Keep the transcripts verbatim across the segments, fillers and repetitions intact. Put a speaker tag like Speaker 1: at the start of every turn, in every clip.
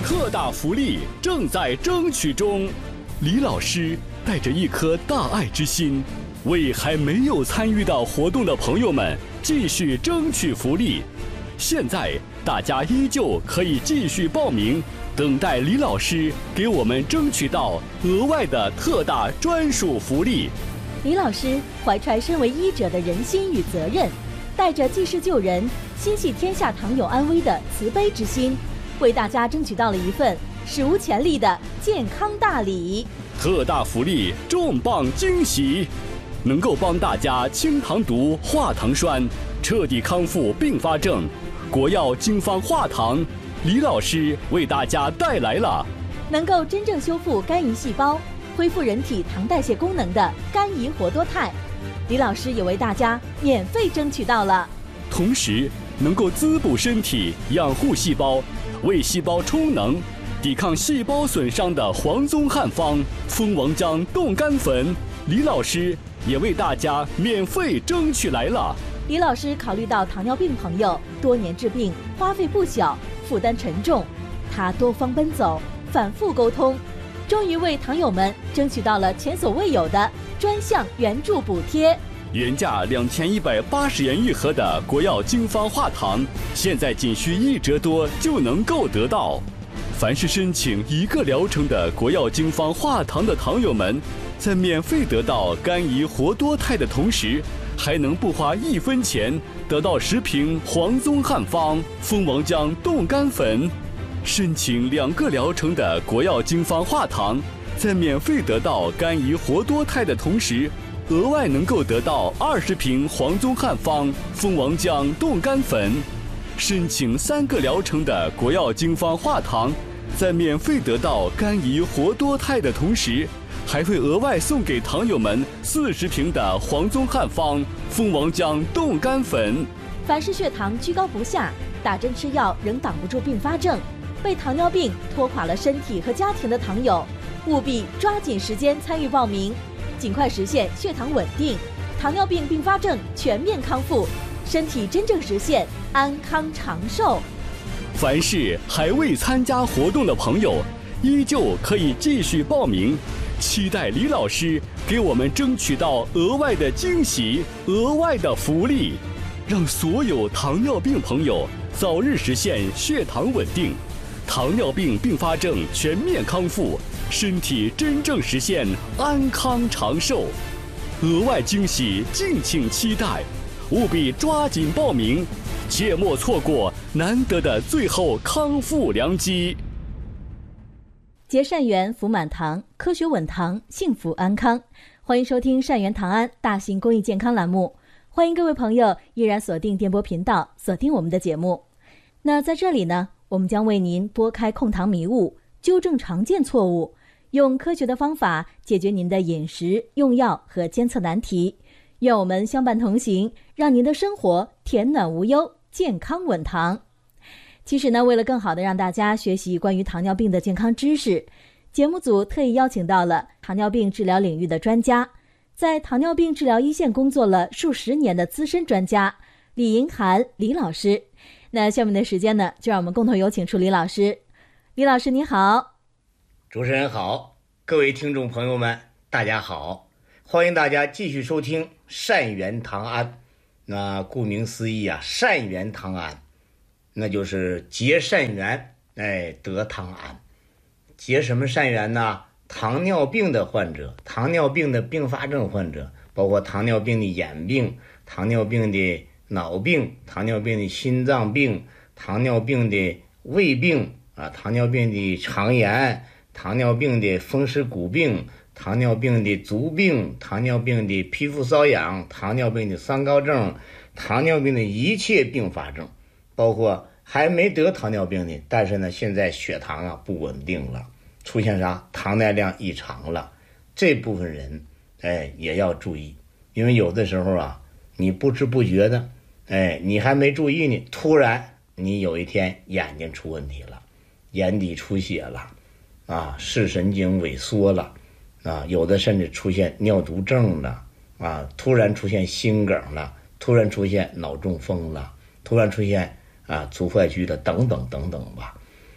Speaker 1: 特大福利正在争取中。李老师带着一颗大爱之心，为还没有参与到活动的朋友们继续争取福利。现在大家依旧可以继续报名，等待李老师给我们争取到额外的特大专属福利。
Speaker 2: 李老师怀揣身为医者的仁心与责任，带着济世救人、心系天下糖友安危的慈悲之心，为大家争取到了一份史无前例的健康大礼。
Speaker 1: 特大福利重磅惊喜，能够帮大家清糖毒、化糖栓，彻底康复并发症。国药经方化糖，李老师为大家带来了
Speaker 2: 能够真正修复肝胰细胞、恢复人体糖代谢功能的肝胰活多肽，李老师也为大家免费争取到了。
Speaker 1: 同时能够滋补身体、养护细胞、为细胞充能、抵抗细胞损伤的黄宗汉方蜂王浆冻干粉，李老师也为大家免费争取来了。
Speaker 2: 李老师考虑到糖尿病朋友多年治病，花费不小，负担沉重，他多方奔走，反复沟通，终于为糖友们争取到了前所未有的专项援助补贴。
Speaker 1: 原价两千一百八十元一盒的国药经方化糖，现在仅需一折多就能够得到。凡是申请一个疗程的国药经方化糖的糖友们，在免费得到肝胰活多肽的同时，还能不花一分钱得到十瓶黄宗汉方蜂王浆冻干粉。申请两个疗程的国药经方化糖，在免费得到肝胰活多肽的同时，额外能够得到二十瓶黄宗汉方蜂王浆冻干粉。申请三个疗程的国药经方化糖，在免费得到肝胰活多肽的同时，还会额外送给糖友们四十瓶的黄宗汉方蜂王浆冻干粉。
Speaker 2: 凡是血糖居高不下，打针吃药仍挡不住并发症，被糖尿病拖垮了身体和家庭的糖友，务必抓紧时间参与报名，尽快实现血糖稳定，糖尿病并发症全面康复，身体真正实现安康长寿。
Speaker 1: 凡是还未参加活动的朋友，依旧可以继续报名，期待李老师给我们争取到额外的惊喜、额外的福利，让所有糖尿病朋友早日实现血糖稳定，糖尿病并发症全面康复，身体真正实现安康长寿。额外惊喜敬请期待，务必抓紧报名，切莫错过难得的最后康复良机。
Speaker 2: 结善缘，福满堂，科学稳堂，幸福安康。欢迎收听善缘堂安大型公益健康栏目，欢迎各位朋友依然锁定电波频道，锁定我们的节目。那在这里呢，我们将为您拨开控糖迷雾，纠正常见错误，用科学的方法解决您的饮食、用药和监测难题。愿我们相伴同行，让您的生活甜暖无忧，健康稳堂。其实呢，为了更好的让大家学习关于糖尿病的健康知识，节目组特意邀请到了糖尿病治疗领域的专家，在糖尿病治疗一线工作了数十年的资深专家李银涵李老师。那下面的时间呢，就让我们共同有请出李老师。李老师你好。
Speaker 3: 主持人好，各位听众朋友们大家好，欢迎大家继续收听善缘堂安。那顾名思义啊，善缘堂安，那就是结善缘，哎，得糖安。结什么善缘呢？糖尿病的患者，糖尿病的并发症患者，包括糖尿病的眼病、糖尿病的脑病、糖尿病的心脏病、糖尿病的胃病啊，糖尿病的肠炎、糖尿病的风湿骨病、糖尿病的足病、糖尿病的皮肤瘙痒、糖尿病的三高症、糖尿病的一切并发症，包括还没得糖尿病的，但是呢现在血糖啊不稳定了，出现啥糖耐量异常了，这部分人哎也要注意。因为有的时候啊你不知不觉的，哎你还没注意呢，突然你有一天眼睛出问题了，眼底出血了啊，视神经萎缩了啊，有的甚至出现尿毒症了啊，突然出现心梗了，突然出现脑中风了，突然出现啊足坏疽的等等等等吧。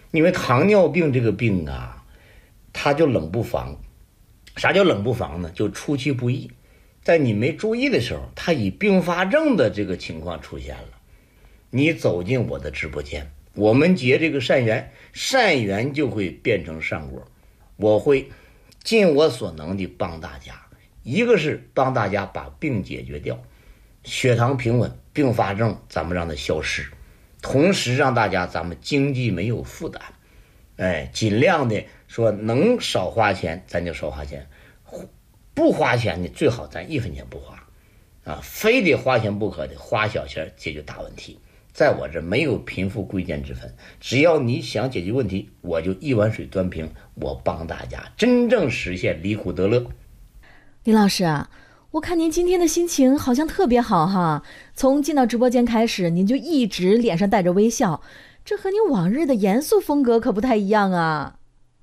Speaker 3: 因为糖尿病这个病啊，它就冷不防。啥叫冷不防呢？就出其不意，在你没注意的时候，它以并发症的这个情况出现了。你走进我的直播间，我们结这个善缘，善缘就会变成善果。我会尽我所能的帮大家，一个是帮大家把病解决掉，血糖平稳，并发症咱们让它消失，同时让大家咱们经济没有负担，哎，尽量的说能少花钱咱就少花钱，不花钱的最好咱一分钱不花啊，非得花钱不可的，花小钱解决大问题。在我这没有贫富贵贱之分，只要你想解决问题，我就一碗水端平，我帮大家真正实现离苦得乐。
Speaker 2: 李老师啊，我看您今天的心情好像特别好哈，从进到直播间开始，您就一直脸上带着微笑，这和您往日的严肃风格可不太一样啊。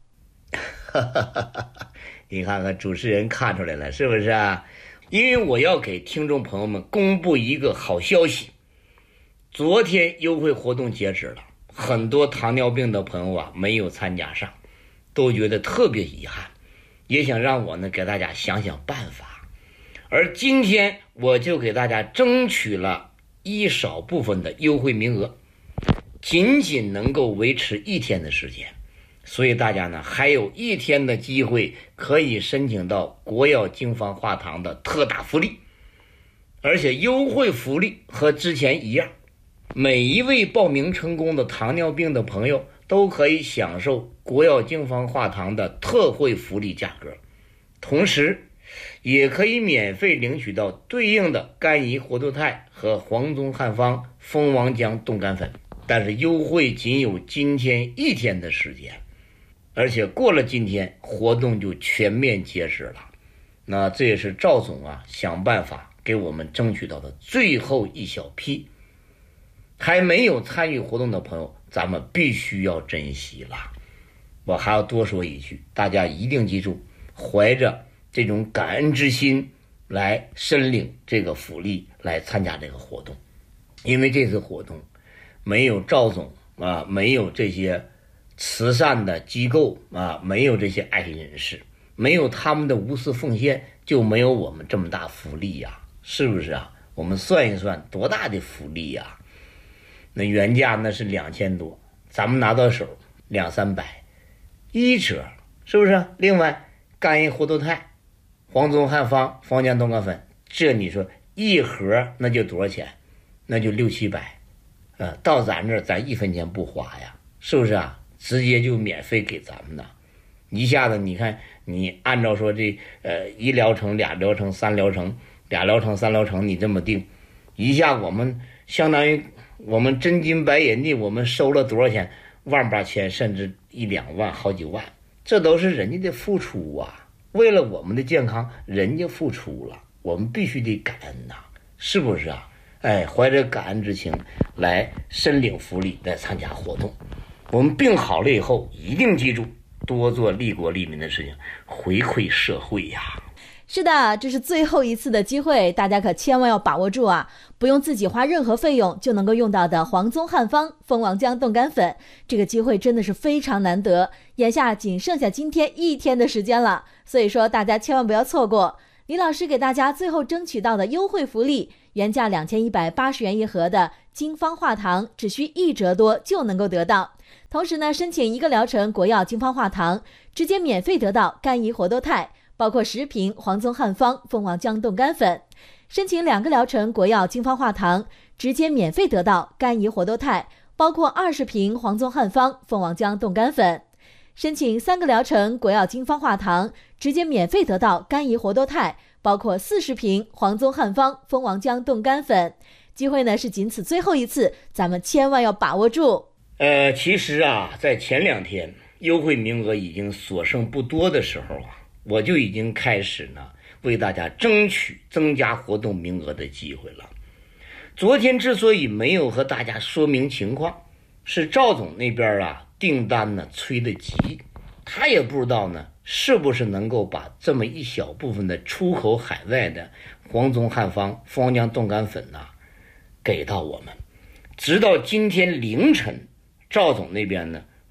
Speaker 3: 你看看主持人看出来了是不是啊？因为我要给听众朋友们公布一个好消息，昨天优惠活动截止了，很多糖尿病的朋友啊没有参加上，都觉得特别遗憾，也想让我呢给大家想想办法。而今天我就给大家争取了一少部分的优惠名额，仅仅能够维持一天的时间，所以大家呢还有一天的机会可以申请到国药经方化糖的特大福利，而且优惠福利和之前一样，每一位报名成功的糖尿病的朋友都可以享受国药经方化糖的特惠福利价格，同时也可以免费领取到对应的甘怡活动肽和黄宗汉方蜂王浆冻干粉，但是优惠仅有今天一天的时间，而且过了今天活动就全面截止了。那这也是赵总啊想办法给我们争取到的最后一小批，还没有参与活动的朋友咱们必须要珍惜了。我还要多说一句，大家一定记住，怀着这种感恩之心来申领这个福利，来参加这个活动。因为这次活动没有赵总啊，没有这些慈善的机构啊，没有这些爱心人士，没有他们的无私奉献，就没有我们这么大福利呀、啊，是不是啊？我们算一算多大的福利呀、啊？那原价那是两千多，咱们拿到手两三百，一折，是不是、啊？另外甘怡活动肽、黄宗汉方防浆冻干粉，这你说一盒那就多少钱？那就六七百，呃，到咱这儿咱一分钱不花呀，是不是啊？直接就免费给咱们的，一下子你看你按照说这呃一疗程、俩疗程、三疗程、俩疗程、三疗程，你这么定，一下我们相当于我们真金白银的，我们收了多少钱？万八千，甚至一两万、好几万，这都是人家的付出啊！为了我们的健康，人家付出了，我们必须得感恩呐，是不是啊？哎，怀着感恩之情来申领福利，来参加活动。我们病好了以后，一定记住多做利国利民的事情，回馈社会呀。
Speaker 2: 是的，这是最后一次的机会，大家可千万要把握住啊！不用自己花任何费用就能够用到的黄宗汉方蜂王浆冻干粉，这个机会真的是非常难得。眼下仅剩下今天一天的时间了，所以说大家千万不要错过。李老师给大家最后争取到的优惠福利，原价两千一百八十元一盒的经方化糖，只需一折多就能够得到。同时呢，申请一个疗程国药经方化糖，直接免费得到甘怡活动肽，包括十瓶黄宗汉方蜂王浆冻干粉；申请两个疗程国药经方化糖，直接免费得到甘怡活动肽，包括二十瓶黄宗汉方蜂王浆冻干粉；申请三个疗程国药经方化糖，直接免费得到甘怡活动肽，包括四十瓶黄宗汉方蜂王浆冻干粉。机会呢是仅此最后一次，咱们千万要把握住。
Speaker 3: 呃，其实啊，在前两天优惠名额已经所剩不多的时候啊，我就已经开始呢为大家争取增加活动名额的机会了。昨天之所以没有和大家说明情况，是赵总那边啊订单呢催得急，他也不知道呢是不是能够把这么一小部分的出口海外的黄宗汉方蜂王浆冻干粉呐、啊、给到我们。直到今天凌晨，赵总那边呢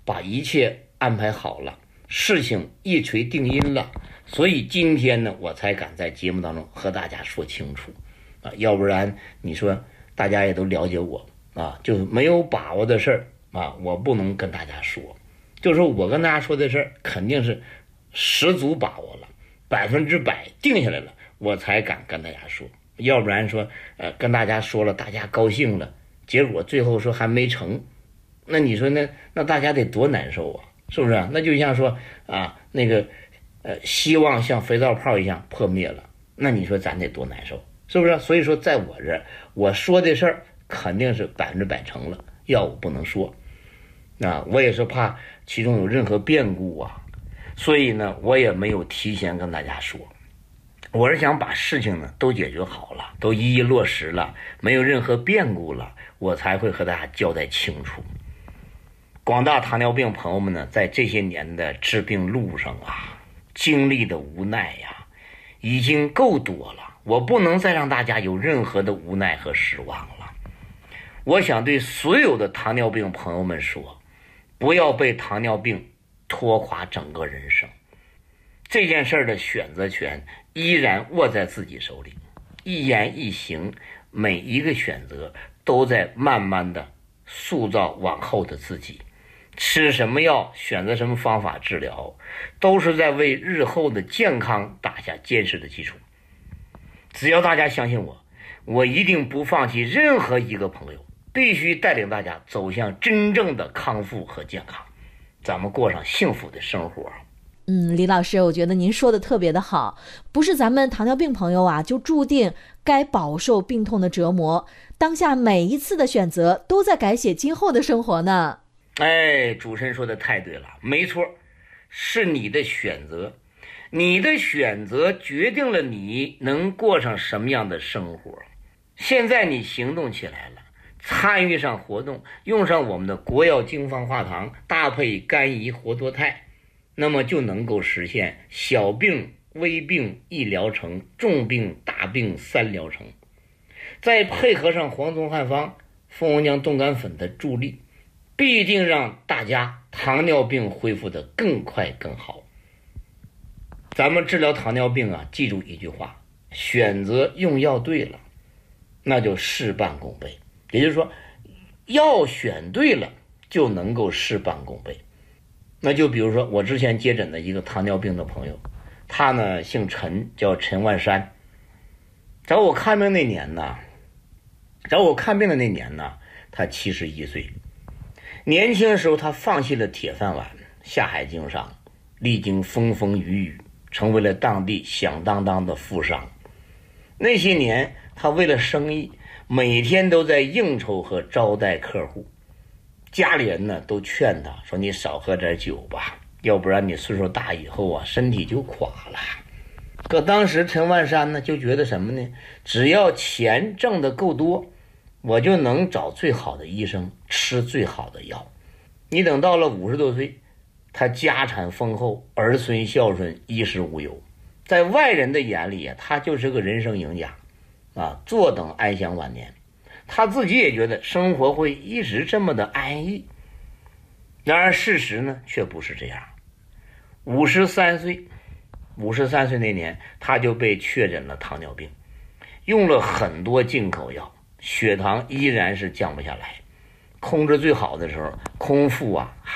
Speaker 3: 把一切安排好了，事情一锤定音了，所以今天呢，我才敢在节目当中和大家说清楚啊，要不然你说大家也都了解我啊，就是没有把握的事儿啊，我不能跟大家说。就是我跟大家说的事儿，肯定是十足把握了，百分之百定下来了，我才敢跟大家说。要不然说，呃，跟大家说了，大家高兴了，结果最后说还没成，那你说那那大家得多难受啊，是不是？那就像说啊，那个呃，希望像肥皂泡一样破灭了，那你说咱得多难受，是不是？所以说，在我这儿，我说的事儿肯定是百分之百成了，要我不能说。啊，我也是怕其中有任何变故啊，所以呢，我也没有提前跟大家说。我是想把事情呢都解决好了，都一一落实了，没有任何变故了，我才会和大家交代清楚。广大糖尿病朋友们呢，在这些年的治病路上啊，经历的无奈呀，已经够多了，我不能再让大家有任何的无奈和失望了。我想对所有的糖尿病朋友们说，不要被糖尿病拖垮整个人生。这件事儿的选择权依然握在自己手里，一言一行，每一个选择都在慢慢的塑造往后的自己。吃什么药，选择什么方法治疗，都是在为日后的健康打下坚实的基础。只要大家相信我，我一定不放弃任何一个朋友，必须带领大家走向真正的康复和健康，咱们过上幸福的生活。
Speaker 2: 嗯，李老师，我觉得您说的特别的好，不是咱们糖尿病朋友啊，就注定该饱受病痛的折磨。当下每一次的选择，都在改写今后的生活呢。
Speaker 3: 哎，主持人说的太对了，没错，是你的选择，你的选择决定了你能过上什么样的生活。现在你行动起来了，参与上活动，用上我们的国药精方化糖，搭配甘饴活脱肽，那么就能够实现小病微病一疗程，重病大病三疗程。再配合上黄酮汉方、蜂王浆冻干粉的助力，必定让大家糖尿病恢复得更快更好。咱们治疗糖尿病啊，记住一句话，选择用药对了，那就事半功倍。也就是说，药选对了，就能够事半功倍。那就比如说我之前接诊的一个糖尿病的朋友，他呢姓陈，叫陈万山。找我看病那年呢，找我看病的那年呢，他七十一岁。年轻的时候，他放弃了铁饭碗，下海经商，历经风风雨雨，成为了当地响当当的富商。那些年，他为了生意，每天都在应酬和招待客户。家里人呢都劝他说：“你少喝点酒吧，要不然你岁数大以后啊，身体就垮了。”可当时陈万山呢就觉得什么呢？只要钱挣得够多，我就能找最好的医生，吃最好的药。你等到了五十多岁，他家产丰厚，儿孙孝顺，衣食无忧，在外人的眼里啊，他就是个人生赢家啊，坐等安享晚年。他自己也觉得生活会一直这么的安逸。然而事实呢却不是这样。五十三岁五十三岁那年，他就被确诊了糖尿病，用了很多进口药，血糖依然是降不下来。控制最好的时候，空腹啊